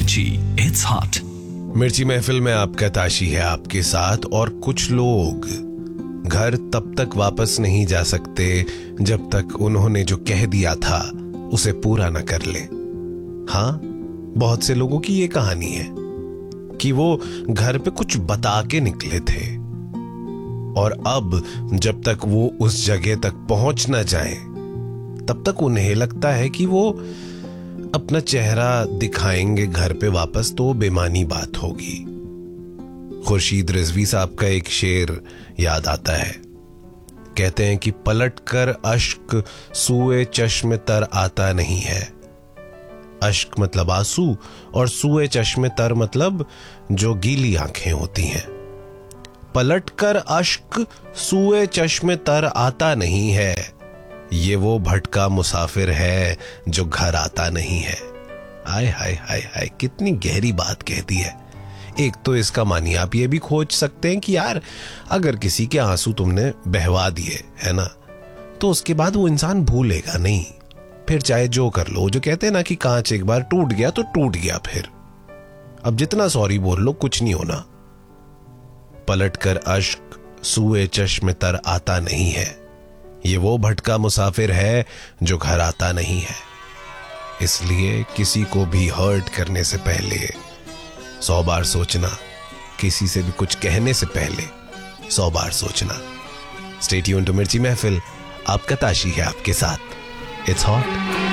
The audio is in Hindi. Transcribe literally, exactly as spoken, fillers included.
मिर्ची, इट्स हॉट। मिर्ची महफिल में आपका ताशी है आपके साथ। और कुछ लोग घर तब तक वापस नहीं जा सकते जब तक उन्होंने जो कह दिया था उसे पूरा न कर ले। हाँ, बहुत से लोगों की ये कहानी है कि वो घर पे कुछ बता के निकले थे और अब जब तक वो उस जगह तक पहुंच ना जाए तब तक उन्हें लगता है कि वो अपना चेहरा दिखाएंगे घर पे वापस तो बेमानी बात होगी। खुर्शीद रिजवी साहब का एक शेर याद आता है। कहते हैं कि पलट कर अश्क सूए चश्मे तर आता नहीं है। अश्क मतलब आंसू और सूए चश्मे तर मतलब जो गीली आंखें होती हैं। पलट कर अश्क सूए चश्मे तर आता नहीं है, ये वो भटका मुसाफिर है जो घर आता नहीं है। हाय हाय हाय हाय, कितनी गहरी बात कहती है। एक तो इसका मानिए आप ये भी खोज सकते हैं कि यार अगर किसी के आंसू तुमने बहवा दिए है ना, तो उसके बाद वो इंसान भूलेगा नहीं, फिर चाहे जो कर लो। जो कहते हैं ना कि कांच एक बार टूट गया तो टूट गया, फिर अब जितना सॉरी बोल लो कुछ नहीं होना। पलट कर अश्क सूए चश्मे तर आता नहीं है, ये वो भटका मुसाफिर है जो घर आता नहीं है। इसलिए किसी को भी हर्ट करने से पहले सौ बार सोचना, किसी से भी कुछ कहने से पहले सौ बार सोचना। स्टे ट्यून्ड टू मिर्ची महफिल, आपका ताशी है आपके साथ। It's hot.